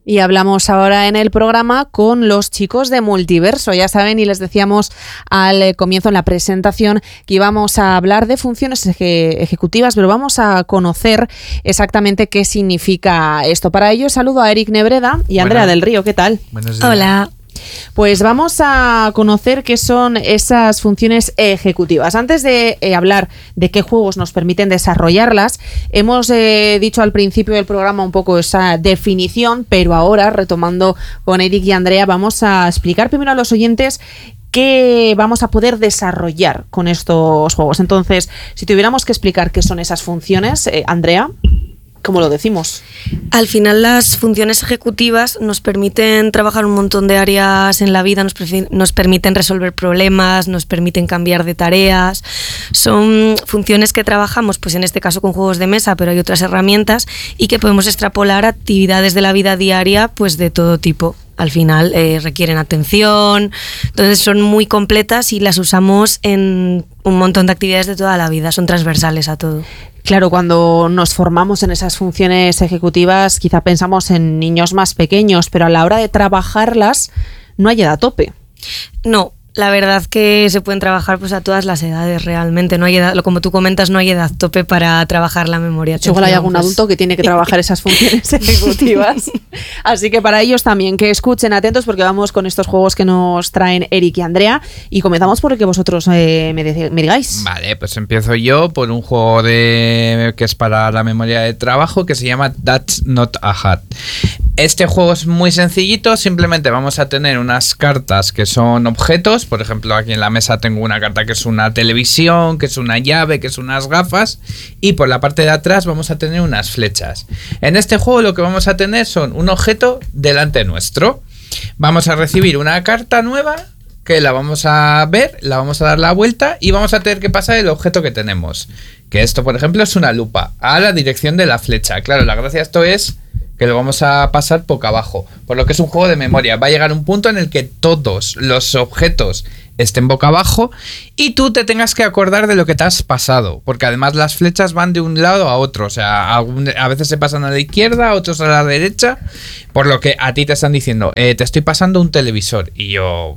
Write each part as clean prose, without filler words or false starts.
Y hablamos ahora en el programa con los chicos de Multiverso. Ya saben, y les decíamos al comienzo en la presentación que íbamos a hablar de funciones ejecutivas, pero vamos a conocer exactamente qué significa esto. Para ello saludo a Eric Nebreda y Andrea del Río. ¿Qué tal? Buenos días. Hola. Pues vamos a conocer qué son esas funciones ejecutivas. Antes de hablar de qué juegos nos permiten desarrollarlas, hemos dicho al principio del programa un poco esa definición, pero ahora, retomando con Eric y Andrea, vamos a explicar primero a los oyentes qué vamos a poder desarrollar con estos juegos. Entonces, si tuviéramos que explicar qué son esas funciones, Andrea, ¿cómo lo decimos? Al final las funciones ejecutivas nos permiten trabajar un montón de áreas en la vida, nos permiten resolver problemas, nos permiten cambiar de tareas. Son funciones que trabajamos, pues en este caso con juegos de mesa, pero hay otras herramientas y que podemos extrapolar a actividades de la vida diaria, pues de todo tipo. Al final requieren atención, entonces son muy completas y las usamos en un montón de actividades de toda la vida, son transversales a todo. Claro, cuando nos formamos en esas funciones ejecutivas quizá pensamos en niños más pequeños, pero a la hora de trabajarlas no hay edad tope. No. La verdad que se pueden trabajar pues a todas las edades realmente, no hay edad, como tú comentas, no hay edad tope para trabajar la memoria. Igual hay algún adulto que tiene que trabajar esas funciones ejecutivas. Así que para ellos también que escuchen atentos porque vamos con estos juegos que nos traen Eric y Andrea y comenzamos por el que vosotros me digáis. Vale, pues empiezo yo por un juego que es para la memoria de trabajo que se llama That's Not a Hat. Este juego es muy sencillito, simplemente vamos a tener unas cartas que son objetos. Por ejemplo, aquí en la mesa tengo una carta que es una televisión, que es una llave, que es unas gafas, y por la parte de atrás vamos a tener unas flechas. En este juego lo que vamos a tener son un objeto delante nuestro. Vamos a recibir una carta nueva que la vamos a ver, la vamos a dar la vuelta y vamos a tener que pasar el objeto que tenemos. Que esto, por ejemplo, es una lupa a la dirección de la flecha. Claro, la gracia de esto es que lo vamos a pasar boca abajo, por lo que es un juego de memoria. Va a llegar un punto en el que todos los objetos estén boca abajo y tú te tengas que acordar de lo que te has pasado, porque además las flechas van de un lado a otro, o sea, a veces se pasan a la izquierda, otros a la derecha, por lo que a ti te están diciendo, te estoy pasando un televisor, y yo,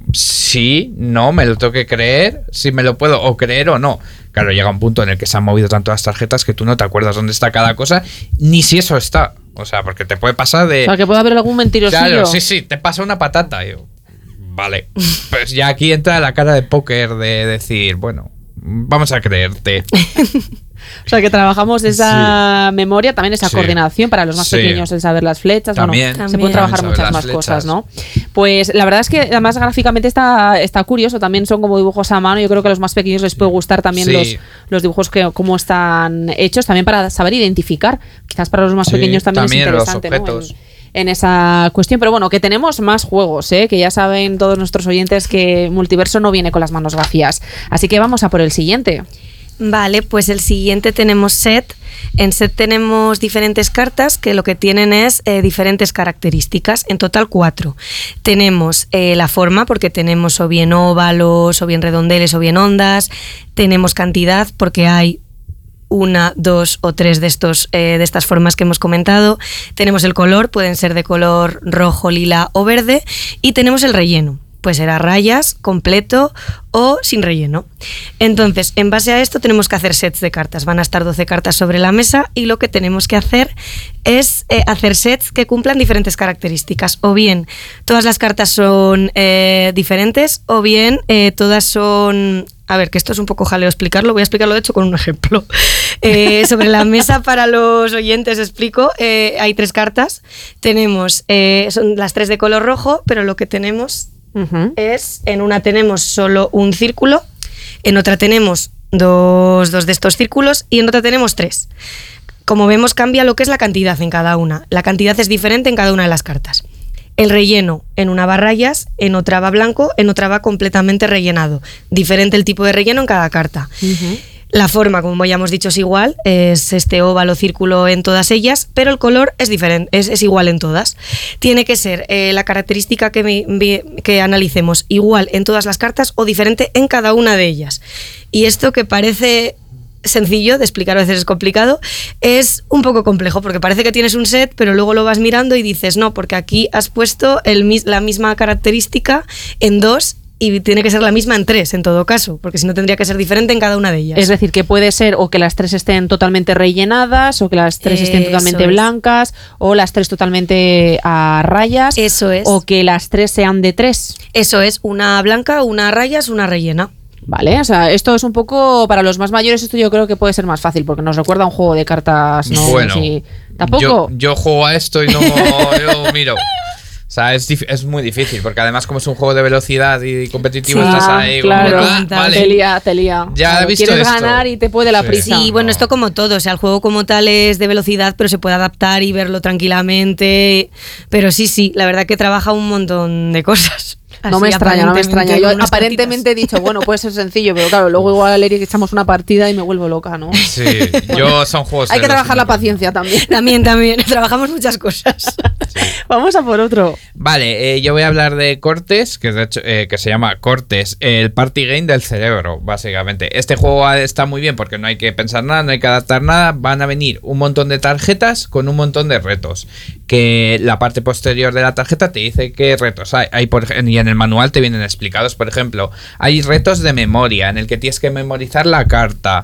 sí, no, me lo tengo que creer, si me lo puedo o creer o no. Claro, llega un punto en el que se han movido tanto las tarjetas que tú no te acuerdas dónde está cada cosa, ni si eso está. O sea, porque te puede pasar de... O sea, que puede haber algún mentirosillo. Claro, sí, te pasa una patata. Yo, vale. Pues ya aquí entra la cara de póker de decir, bueno, vamos a creerte. O sea, que trabajamos esa memoria, también esa coordinación para los más pequeños, el saber las flechas. También, bueno, se pueden trabajar muchas más cosas, ¿no? Pues la verdad es que además gráficamente está curioso, también son como dibujos a mano. Yo creo que a los más pequeños les puede gustar también los dibujos cómo están hechos, también para saber identificar. Quizás para los más pequeños también es interesante, los objetos, ¿no? En esa cuestión, pero bueno, que tenemos más juegos, que ya saben todos nuestros oyentes que Multiverso no viene con las manos vacías. Así que vamos a por el siguiente. Vale, pues el siguiente tenemos Set. En Set tenemos diferentes cartas que lo que tienen es diferentes características, en total 4. Tenemos la forma, porque tenemos o bien óvalos, o bien redondeles, o bien ondas. Tenemos cantidad, porque hay 1, 2 o 3 de estas formas que hemos comentado. Tenemos el color, pueden ser de color rojo, lila o verde. Y tenemos el relleno. Pues será rayas, completo o sin relleno. Entonces, en base a esto tenemos que hacer sets de cartas. Van a estar 12 cartas sobre la mesa y lo que tenemos que hacer es hacer sets que cumplan diferentes características. O bien todas las cartas son diferentes o bien todas son... A ver, que esto es un poco jaleo explicarlo. Voy a explicarlo de hecho con un ejemplo. Sobre la mesa para los oyentes explico. Hay 3 cartas. Tenemos, son las 3 de color rojo, pero lo que tenemos... es, en una tenemos solo un círculo, en otra tenemos dos de estos círculos y en otra tenemos 3. Como vemos, cambia lo que es la cantidad en cada una. La cantidad es diferente en cada una de las cartas. El relleno, en una va rayas, en otra va blanco, en otra va completamente rellenado. Diferente el tipo de relleno en cada carta. La forma, como ya hemos dicho, es igual, es este óvalo círculo en todas ellas, pero el color es diferente, es igual en todas. Tiene que ser la característica que analicemos igual en todas las cartas o diferente en cada una de ellas. Y esto que parece sencillo de explicar, a veces es complicado, es un poco complejo porque parece que tienes un set, pero luego lo vas mirando y dices no, porque aquí has puesto la misma característica en 2 y tiene que ser la misma en 3 en todo caso, porque si no tendría que ser diferente en cada una de ellas. Es decir, que puede ser o que las 3 estén totalmente rellenadas, o que las 3 estén totalmente blancas, o las 3 totalmente a rayas. Eso es. O que las 3 sean de 3. Eso es, una blanca, una a rayas, una rellena. Vale, o sea, esto es un poco, para los más mayores, esto yo creo que puede ser más fácil, porque nos recuerda a un juego de cartas, ¿no? Bueno, sí. ¿Tampoco? Yo juego a esto y no yo miro. O sea, es muy difícil, porque además como es un juego de velocidad y competitivo, estás ahí... Claro, vale. Te lía. Ya claro, he visto quieres esto. ganar y te puede la prisa. Sí, bueno, esto como todo, o sea, el juego como tal es de velocidad, pero se puede adaptar y verlo tranquilamente, pero sí, la verdad que trabaja un montón de cosas. No me extraña. Yo aparentemente he dicho, bueno, puede ser sencillo, pero claro, luego igual a Lery que echamos una partida y me vuelvo loca, ¿no? Sí, yo son juegos... Hay que trabajar la paciencia también. También, trabajamos muchas cosas. Sí. Vamos a por otro. Vale, yo voy a hablar de Cortes, que de hecho que se llama Cortes, el party game del cerebro, básicamente. Este juego está muy bien porque no hay que pensar nada, no hay que adaptar nada. Van a venir un montón de tarjetas con un montón de retos. Que la parte posterior de la tarjeta te dice qué retos hay. Y en el manual te vienen explicados. Por ejemplo, hay retos de memoria en el que tienes que memorizar la carta.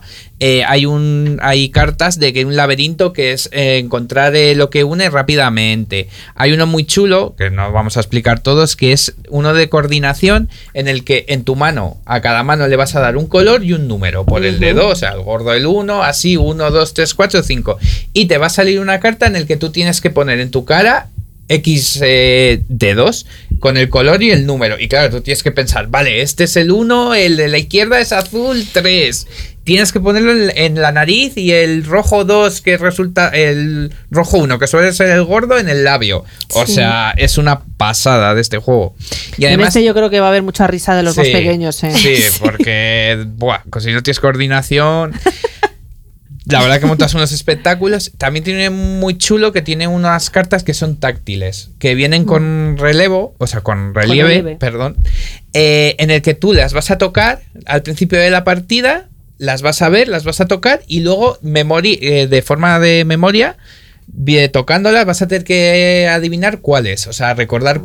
Hay cartas de un laberinto que es encontrar lo que une rápidamente. Hay uno muy chulo, que no vamos a explicar todos, que es uno de coordinación en el que en tu mano, a cada mano le vas a dar un color y un número por el dedo, o sea, el gordo el 1, así 1, 2, 3, 4, 5. Y te va a salir una carta en el que tú tienes que poner en tu cara X dedos con el color y el número. Y claro, tú tienes que pensar, vale, este es el 1, el de la izquierda es azul 3. Tienes que ponerlo en la nariz y el rojo 2 que resulta el rojo 1 que suele ser el gordo en el labio. O sea, es una pasada de este juego. Y además en yo creo que va a haber mucha risa de los más pequeños. Sí, porque si no tienes coordinación... La verdad que montas unos espectáculos. También tiene muy chulo que tiene unas cartas que son táctiles, que vienen con relevo, o sea, con relieve. Perdón, en el que tú las vas a tocar al principio de la partida, las vas a ver, las vas a tocar y luego de forma de memoria, tocándolas vas a tener que adivinar cuáles, o sea, recordar